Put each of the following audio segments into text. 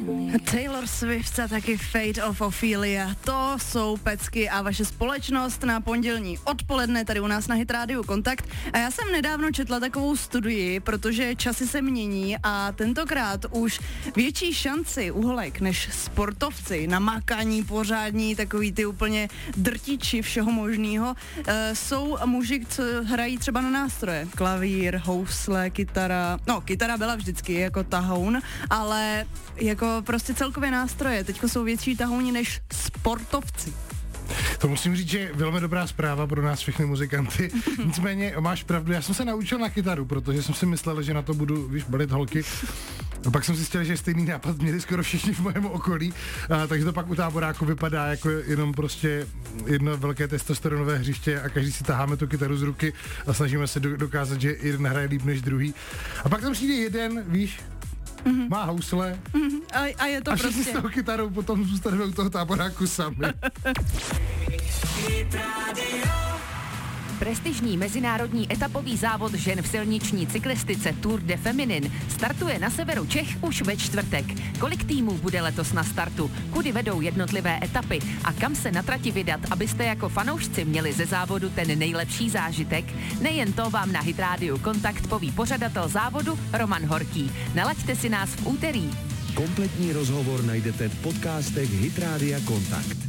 Taylor Swift a taky Fate of Ophelia. To jsou pecky a vaše společnost na pondělní odpoledne tady u nás na Hit Radio Kontakt. A já jsem nedávno četla takovou studii, protože časy se mění a tentokrát už větší šanci u holek než sportovci na makání pořádní, takový ty úplně drtiči všeho možného, jsou muži, co hrají třeba na nástroje. Klavír, housle, kytara. No, kytara byla vždycky jako tahoun, ale jako prostě celkově nástroje. Teďko jsou větší tahouni než sportovci. To musím říct, že je velmi dobrá zpráva pro nás všechny muzikanty. Nicméně máš pravdu, já jsem se naučil na kytaru, protože jsem si myslel, že na to budu, balit holky. A pak jsem zjistil, že stejný nápad měli skoro všichni v mém okolí, takže to pak u táboráku vypadá jako jenom prostě jedno velké testosteronové hřiště a každý si taháme tu kytaru z ruky a snažíme se dokázat, že jeden hraje líp než druhý. A pak tam přijde jeden, víš, má housle a je to a prostě. všichni s tou kytarou potom zůstaneme u toho táboráku sami. Prestižní mezinárodní etapový závod žen v silniční cyklistice Tour de Feminin startuje na severu Čech už ve čtvrtek. Kolik týmů bude letos na startu? Kudy vedou jednotlivé etapy? A kam se na trati vydat, abyste jako fanoušci měli ze závodu ten nejlepší zážitek? Nejen to vám na Hit Radio Kontakt poví pořadatel závodu Roman Horký. Nalaďte si nás v úterý. Kompletní rozhovor najdete v podcastech Hit Radio Kontakt.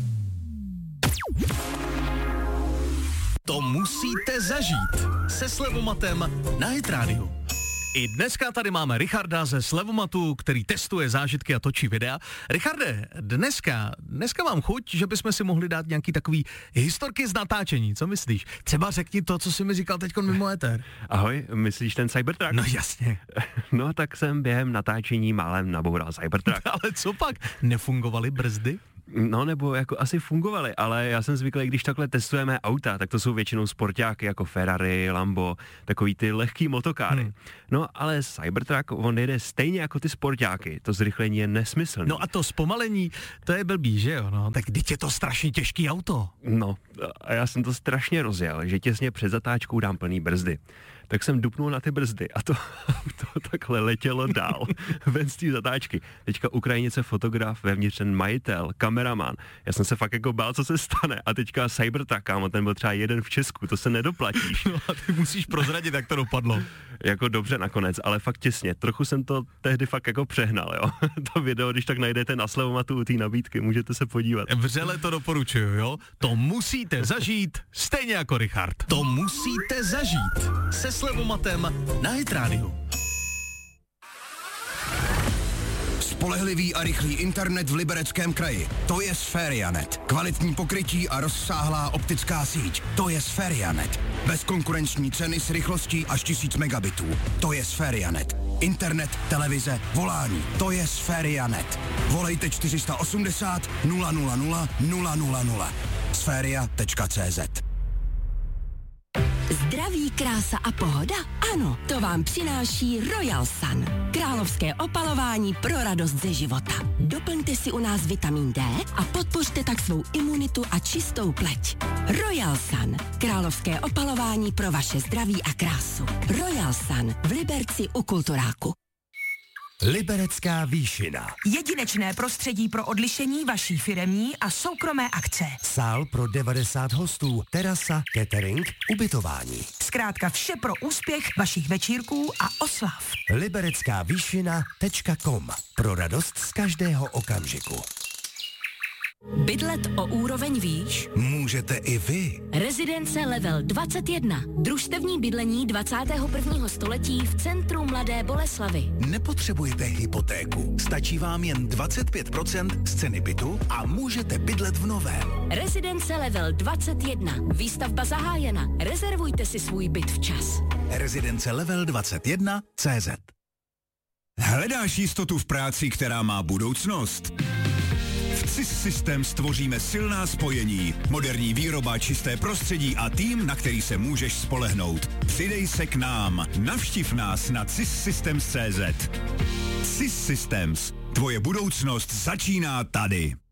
To musíte zažít se Slevomatem na Hit Radio. I dneska tady máme Richarda ze Slevomatu, který testuje zážitky a točí videa. Richarde, dneska mám chuť, že bychom si mohli dát nějaký takový historky z natáčení, co myslíš? Třeba řekni to, co jsi mi říkal teďko mimo éter. Ahoj, myslíš ten Cybertruck? No jasně. No tak jsem během natáčení málem naboural Cybertruck. Ale co pak? Nefungovaly brzdy? No nebo jako asi fungovaly, ale já jsem zvyklý, když takhle testujeme auta, tak to jsou většinou sportáky jako Ferrari, Lambo, takový ty lehký motokáry. No ale Cybertruck, on jede stejně jako ty sportáky, to zrychlení je nesmyslný. No a to zpomalení, to je blbý, že jo? No, tak teď je to strašně těžký auto. No a já jsem to strašně rozjel, že těsně před zatáčkou dám plný brzdy. Tak jsem dupnul na ty brzdy a to takhle letělo dál ven z té zatáčky. Teďka Ukrajinice fotograf, vevnitř ten majitel, kameraman. Já jsem se fakt jako bál, co se stane. A teďka Cybertruck, kámo, ten byl třeba jeden v Česku, to se nedoplatíš. No a ty musíš prozradit, jak to dopadlo. Jako dobře nakonec, ale fakt těsně. Trochu jsem to tehdy fakt jako přehnal, jo. To video, když tak najdete na Slevomatu u té nabídky, můžete se podívat. Vřele to doporučuju, jo. To musíte zažít, stejně jako Richard. To musíte zažít se Slevomatem na Hit Radio. Spolehlivý a rychlý internet v Libereckém kraji. To je Sferianet. Kvalitní pokrytí a rozsáhlá optická síť. To je Sferianet. Bezkonkurenční ceny s rychlostí až 1000 megabitů. To je Sferianet. Internet, televize, volání. To je Sferianet. Volejte 480 000 000. Sferia.cz. Zdraví, krása a pohoda? Ano, to vám přináší Royal Sun. Královské opalování pro radost ze života. Doplňte si u nás vitamin D a podpořte tak svou imunitu a čistou pleť. Royal Sun. Královské opalování pro vaše zdraví a krásu. Royal Sun v Liberci u Kulturáku. Liberecká výšina. Jedinečné prostředí pro odlišení vaší firemní a soukromé akce. Sál pro 90 hostů, terasa, catering, ubytování. Zkrátka vše pro úspěch vašich večírků a oslav. libereckávyšina.com. Pro radost z každého okamžiku. Bydlet o úroveň výš? Můžete i vy. Rezidence Level 21. Družstevní bydlení 21. století v centru Mladé Boleslavi. Nepotřebujete hypotéku. Stačí vám jen 25% z ceny bytu a můžete bydlet v novém. Rezidence Level 21. Výstavba zahájena. Rezervujte si svůj byt včas. Rezidence Level 21 CZ. Hledáš jistotu v práci, která má budoucnost? V CIS System stvoříme silná spojení, moderní výroba, čisté prostředí a tým, na který se můžeš spolehnout. Přidej se k nám. Navštiv nás na CISsystems.cz. CIS Systems. Tvoje budoucnost začíná tady.